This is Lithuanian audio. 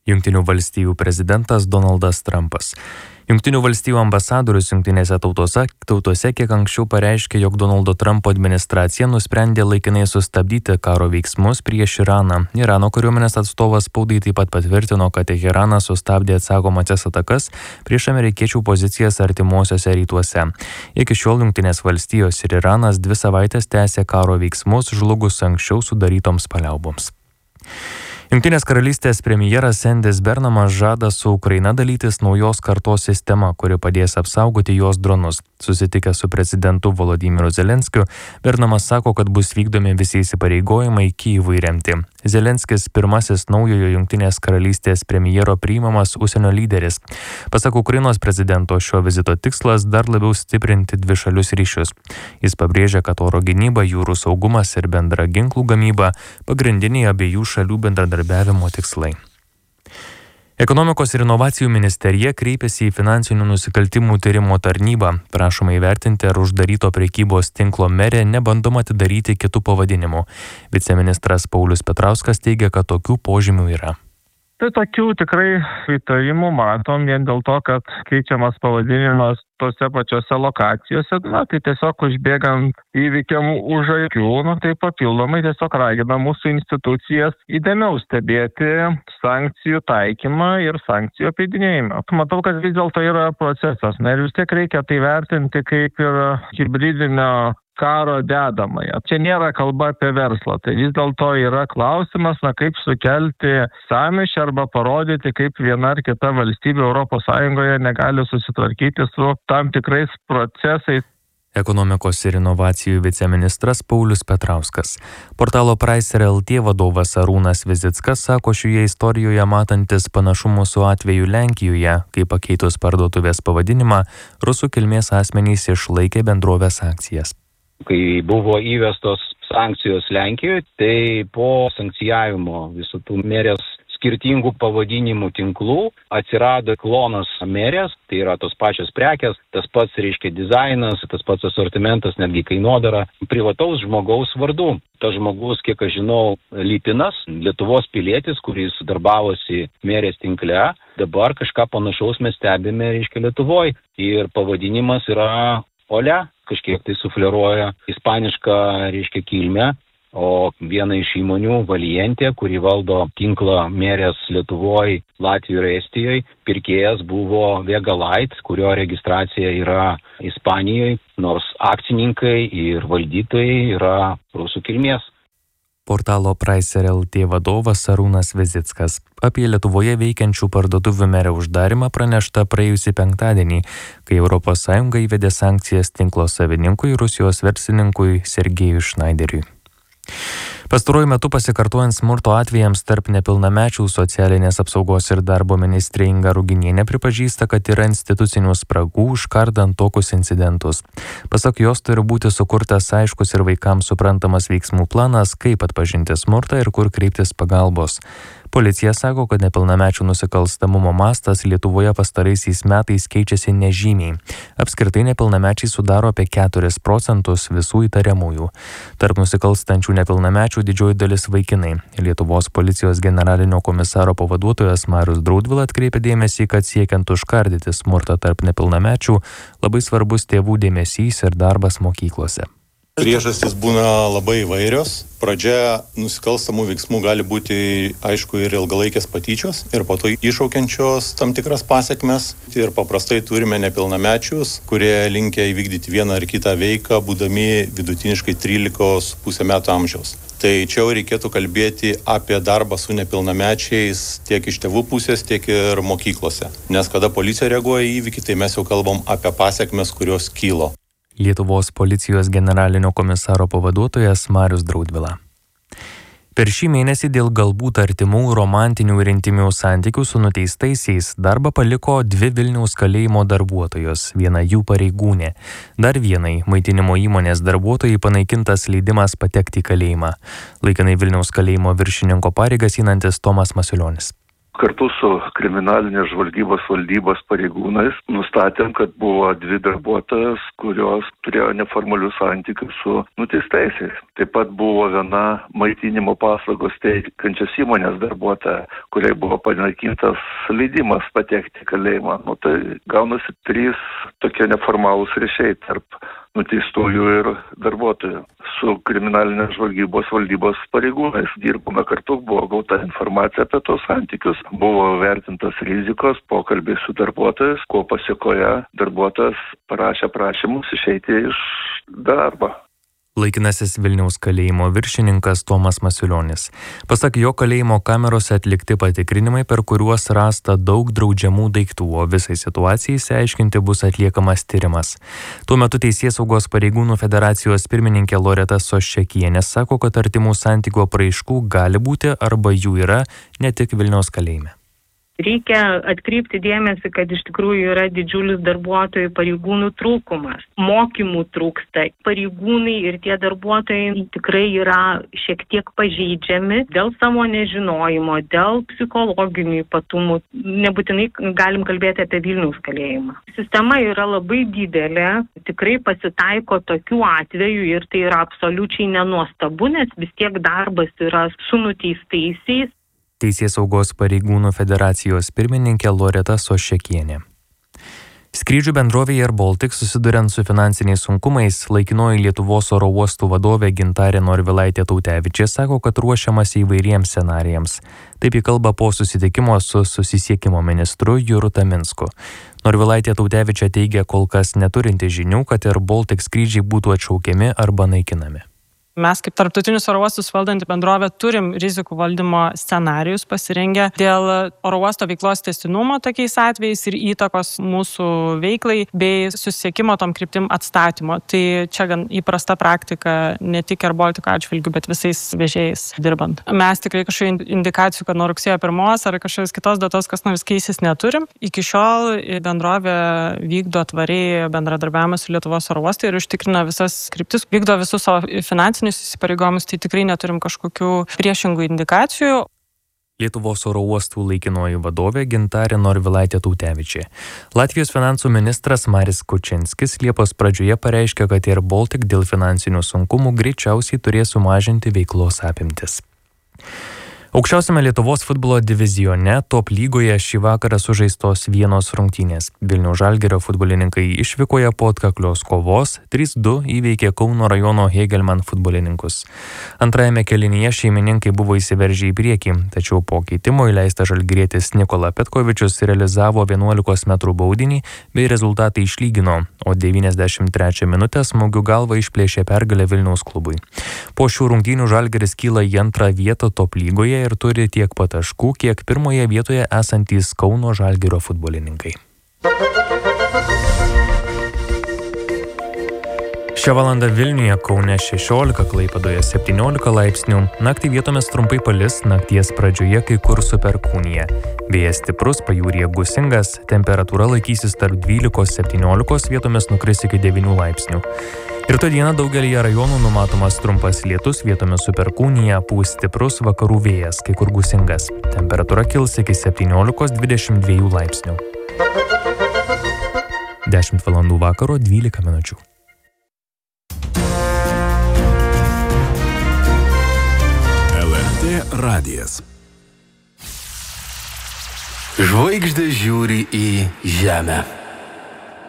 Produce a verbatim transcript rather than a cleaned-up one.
Jungtinių valstijų prezidentas Donaldas Trumpas. Jungtinių valstijų ambasadorius Jungtinėse tautose, tautose kiek anksčiau pareiškė, jog Donaldo Trumpo administracija nusprendė laikinai sustabdyti karo veiksmus prieš Iraną. Irano kariuomenės atstovas spaudai taip pat patvirtino, kad Teheranas sustabdė atsakomąsias atakas prieš amerikiečių pozicijas artimuosiuose rytuose. Iki šiol Jungtinės valstijos ir Iranas dvi savaitės tęsė karo veiksmus žlugus anksčiau sudarytoms paliauboms. Jungtinės karalystės premjeras Endis Bernamas žada su Ukraina dalytis naujos kartos sistema, kuri padės apsaugoti jos dronus. Susitikęs su prezidentu Volodymyru Zelenskiu, Bernamas sako, kad bus vykdomi visi įsipareigojimai Kyjivui remti. Zelenskis pirmasis naujojo Jungtinės karalystės premjero priimamas užsienio lyderis. Pasak Ukrainos prezidento, šio vizito tikslas dar labiau stiprinti dvišalius ryšius. Jis pabrėžia, kad oro gynyba, jūrų saugumas ir bendra ginklų gamyba pagrindiniai abiejų šalių bendradarbiavimo tikslai. Ekonomikos ir inovacijų ministerija kreipėsi į finansinių nusikaltimų tyrimo tarnybą. Prašoma įvertinti, ar uždaryto prekybos tinklo merė nebandoma atidaryti kitų pavadinimų. Viceministras Paulius Petrauskas teigia, kad tokių požymių yra. Tai tokių tikrai įtarimų matom vien dėl to, kad keičiamas pavadinimas tose pačiose lokacijose, na, tai tiesiog užbėgant įvykiam už akių, nu, tai papildomai tiesiog ragina mūsų institucijas įdėmiau stebėti sankcijų taikymą ir sankcijų apeidinėjimą. Matau, kad vis dėlto yra procesas, na ir vis tiek reikia tai vertinti kaip ir hibridinio karo dedamąją. Čia nėra kalba apie verslą, tai vis dėlto yra klausimas, na, kaip sukelti sąmyšį arba parodyti, kaip viena ar kita valstybė Europos Sąjungoje negali susitvarkyti su tam tikrais procesais. Ekonomikos ir inovacijų viceministras Paulius Petrauskas. Portalo Pricer L T vadovas Arūnas Vizickas sako šioje istorijoje matantis panašumų su atveju Lenkijoje, kai pakeitus parduotuvės pavadinimą, rusų kilmės asmenys išlaikė bendrovės akcijas. Kai buvo įvestos sankcijos Lenkijoje, tai po sankcijavimo visų tų merės skirtingų pavadinimų tinklų atsirado klonas merės, tai yra tos pačios prekės, tas pats, reiškia, dizainas, tas pats asortimentas, netgi kainodara, privataus žmogaus vardu. Tas žmogus, kiek aš žinau, Lipinas, Lietuvos pilietis, kuris darbavosi merės tinkle, dabar kažką panašaus mes stebime, reiškia, Lietuvoje. Ir pavadinimas yra Ole, kažkiek tai sufleruoja ispanišką, reiškia, kilmę, o viena iš įmonių, Valientė, kuri valdo tinklą merės Lietuvoje, Latvijoje ir Estijoje, pirkėjas buvo Vega Light, kurio registracija yra Ispanijoje, nors akcininkai ir valdytojai yra rusų kilmės. Portalo Pricer L T vadovas Arūnas Vizickas. Apie Lietuvoje veikiančių parduotuvių merę uždarimą pranešta praėjusį penktadienį, kai Europos Sąjunga įvedė sankcijas tinklo savininkui, Rusijos verslininkui Sergejui Šnaideriui. Pastaruoju metu pasikartojant smurto atvejams tarp nepilnamečių, socialinės apsaugos ir darbo ministrė Inga Ruginienė pripažįsta, kad yra institucinių spragų užkardant tokius incidentus. Pasak jos, turi būti sukurtas aiškus ir vaikams suprantamas veiksmų planas, kaip atpažinti smurtą ir kur kreiptis pagalbos. Policija sako, kad nepilnamečių nusikalstamumo mastas Lietuvoje pastaraisiais metais keičiasi nežymiai. Apskritai nepilnamečiai sudaro apie keturis procentus visų įtariamųjų. Tarp nusikalstančių nepilnamečių didžioji dalis vaikinai. Lietuvos policijos generalinio komisaro pavaduotojas Marius Draudvila atkreipė dėmesį, kad siekiant užkardyti smurtą tarp nepilnamečių, labai svarbus tėvų dėmesys ir darbas mokyklose. Priežastys būna labai įvairios. Pradžia nusikalstamų veiksmų gali būti, aišku, ir ilgalaikės patyčios, ir po to iššaukiančios tam tikras pasekmes. Ir paprastai turime nepilnamečius, kurie linkę įvykdyti vieną ar kitą veiką, būdami vidutiniškai trylikos su pusė metų amžiaus. Tai čia reikėtų kalbėti apie darbą su nepilnamečiais tiek iš tėvų pusės, tiek ir mokyklose. Nes kada policija reaguoja į įvykį, tai mes jau kalbam apie pasekmes, kurios kylo. Lietuvos policijos generalinio komisaro pavaduotojas Marius Draudvila. Per šį mėnesį dėl galbūt artimų romantinių ir intimių santykių su nuteistaisiais darbą paliko dvi Vilniaus kalėjimo darbuotojos, viena jų pareigūnė. Dar vienai maitinimo įmonės darbuotojai panaikintas leidimas patekti į kalėjimą. Laikinai Vilniaus kalėjimo viršininko pareigas einantis Tomas Masiulionis. Kartu su kriminalinės žvalgybos valdybos pareigūnais nustatėm, kad buvo dvi darbuotojas, kurios turėjo neformalius santykius su nuteistaisiais. Taip pat buvo viena maitinimo paslaugos teikiančios įmonės darbuotoja, kuriai buvo panaikintas leidimas patekti į kalėjimą. Nu, tai gaunasi trys tokie neformalūs ryšiai tarp nuteistųjų ir darbuotojų. Su kriminalinės žvalgybos valdybos pareigūnais dirbome kartu, buvo gauta informacija apie tos santykius, buvo vertintas rizikos, pokalbiai su darbuotojais, ko pasiekoje darbuotojas parašė prašymus išeiti iš darbo. Laikinasis Vilniaus kalėjimo viršininkas Tomas Masiulionis. Pasak jo, kalėjimo kamerose atlikti patikrinimai, per kuriuos rasta daug draudžiamų daiktų, o visai situacijai išsiaiškinti bus atliekamas tyrimas. Tuo metu Teisėsaugos pareigūnų federacijos pirmininkė Loreta Soščekienė sako, kad artimų santykių apraiškų gali būti arba jų yra ne tik Vilniaus kalėjime. Reikia atkreipti dėmesį, kad iš tikrųjų yra didžiulis darbuotojų pareigūnų trūkumas. Mokymų trūksta. Pareigūnai ir tie darbuotojai tikrai yra šiek tiek pažeidžiami dėl savo nežinojimo, dėl psichologinių ypatumų. Nebūtinai galim kalbėti apie Vilniaus kalėjimą. Sistema yra labai didelė, tikrai pasitaiko tokių atvejų ir tai yra absoliučiai nenuostabu, nes vis tiek darbas yra su nuteistaisiais. Teisėsaugos pareigūnų federacijos pirmininkė Loreta Soščekienė. Skrydžių bendrovėje Air Baltic susiduriant su finansiniais sunkumais, laikinoji Lietuvos oro uostų vadovė Gintarė Norvilaitė Tautevičė sako, kad ruošiamas įvairiems scenarijams. Taip ji kalba po susitikimo su susisiekimo ministru Juru Taminsku. Norvilaitė Tautevičė teigia kol kas neturinti žinių, kad Air Baltic skrydžiai būtų atšaukiami arba naikinami. Mes kaip tarptautinius oro uostus valdanti bendrovė turim rizikų valdymo scenarijus pasirengę dėl oro uosto veiklos tęstinumo tokiais atvejais ir įtakos mūsų veiklai bei susisiekimo tom kryptim atstatymo. Tai čia gan įprasta praktika ne tik Air Baltic atžvilgiu, bet visais vežėjais dirbant. Mes tikrai kažkokių indikacijų, kad nuo rugsėjo pirmos ar kažkokios kitos datos kas nors keisis neturim. Iki šiol bendrovė vykdo tvariai bendradarbiavimą su Lietuvos oro uostai ir užtikrina visas kryptis, vykdo visus savo finansinius įsipareigojimus, tai tikrai neturim kažkokių priešingų indikacijų. Lietuvos oro uostų laikinoji vadovė Gintarė Norvilaitė Tautevičė. Latvijos finansų ministras Maris Kučinskis Liepos pradžioje pareiškė, kad Air Baltic dėl finansinių sunkumų greičiausiai turės sumažinti veiklos apimtis. Aukščiausiame Lietuvos futbolo divizione top lygoje šį vakarą sužaistos vienos rungtynės. Vilniaus Žalgirio futbolininkai išvykoje po atkaklios kovos trys du įveikė Kauno rajono Hegelman futbolininkus. Antrajame kėlinyje šeimininkai buvo įsiveržę į priekį, tačiau po keitimo įleistas žalgirietis Nikola Petkovičius realizavo vienuolikos metrų baudinį bei rezultatai išlygino, o devyniasdešimt trečią minutę smūgiu galva išplėšė pergalę Vilniaus klubui. Po šių rungtynių Žalgiris kyla į antrą vietą top lygoje ir turi tiek pat taškų, kiek pirmoje vietoje esantys Kauno Žalgirio futbolininkai. Šią valandą Vilniuje, Kaune šešiolika, Klaipėdoje septyniolika laipsnių, naktį vietomis trumpai palis, nakties pradžioje kai kur su perkūnija. Vėjas stiprus, pajūryje gūsingas, temperatūra laikysis tarp dvylikos septyniolikos, vietomis nukris iki devynių laipsnių. Rytoj dieną daugelyje rajonų numatomas trumpas lietus, vietomis su perkūnija, pūs stiprus vakarų vėjas, kai kur gūsingas. Temperatūra kils iki septyniolikos dvidešimt dviejų laipsnių. dešimt valandų vakaro dvylika minučių. L R T radijas. Žvaigždės žiūri į žemę.